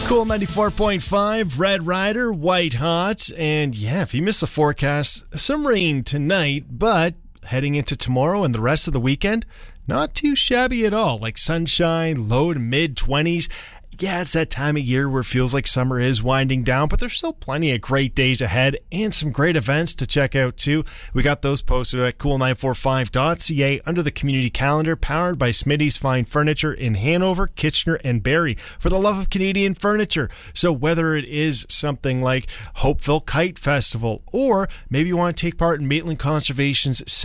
Cool 94.5, Red Rider, white hot. And yeah, if you miss the forecast, some rain tonight, but heading into tomorrow and the rest of the weekend, not too shabby at all. Like sunshine, low to mid 20s. Yeah, it's that time of year where it feels like summer is winding down, but there's still plenty of great days ahead and some great events to check out too. We got those posted at cool945.ca under the community calendar, powered by Smitty's Fine Furniture in Hanover, Kitchener, and Barrie, for the love of Canadian furniture. So whether it is something like Hopeville Kite Festival, or maybe you want to take part in Maitland Conservation's